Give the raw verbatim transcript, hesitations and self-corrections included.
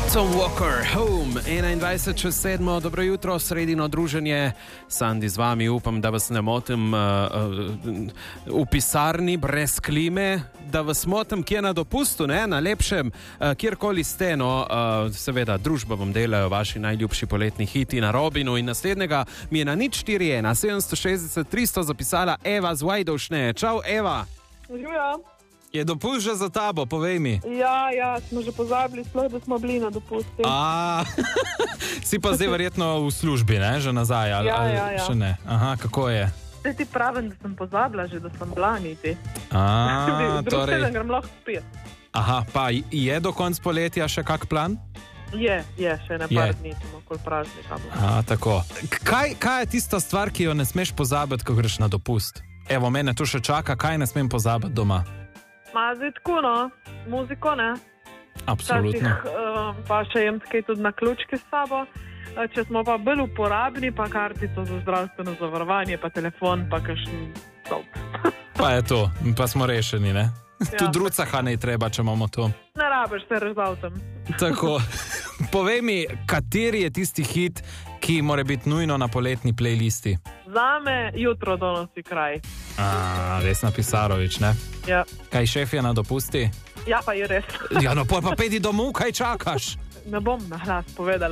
Tom Walker, Home, enaindvajset čez sedmo, dobro jutro, sredino druženje, Sandi z vami, upam, da vas ne motim uh, uh, v pisarni, brez klime, da vas motim kje na dopustu, ne, na lepšem, uh, kjerkoli ste, no, uh, seveda, družba vam delajo vaši najljubši poletni hiti na Robinu in naslednjega mi je na nič štiri ena sedemsto šestdeset tristo zapisala Eva z Vajdovšne. Čau, Eva. Živijo. Je dopust že za tabo, povej mi. Ja, ja, smo že pozabili, sploh, da smo bili na dopusti. A, si pa zdaj verjetno v službi, ne, že nazaj, ali, Ja, ali ja, ja. še ne? Aha, kako je? Zdaj ti pravim, da sem pozabila že, da sem bila niti. A, Drug torej, teden grem lahko spet. aha, pa je do konca poletja še kak plan? Je, je, še ne Je. par dni, smo okoli praznika. bo. A, tako. K- Kaj, kaj je tista stvar, ki jo ne smeš pozabiti, ko greš na dopust? Evo, mene tu še čaka, kaj ne smem pozabiti doma? Ma zdaj tako, no, muziko, ne. Absolutno. Včasih, uh, pa še jem kaj tudi na ključke s sabo. Uh, Če smo pa bolj uporabni, pa kartico za zdravstveno zavarovanje, pa telefon, pa kakšen stolp. Pa je to, pa smo rešeni, ne? Ja. Tu drucaha ne treba, če imamo to. Ne rabiš se razavtem. Tako, povej mi, kateri je tisti hit, ki mora biti nujno na poletni playlisti? Zame jutro donosi kraj. A, Vesna Pisarović, ne? Ja, Kaj šef je na dopusti? ja pa je res. Ja, no, pol pa pedi domov, kaj čakaš? Ne bom na glas povedala.